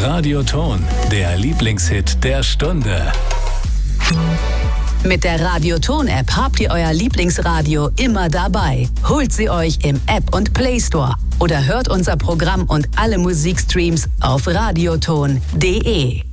Radioton, der Lieblingshit der Stunde. Mit der Radioton-App habt ihr euer Lieblingsradio immer dabei. Holt sie euch im App und Play Store oder hört unser Programm und alle Musikstreams auf radioton.de.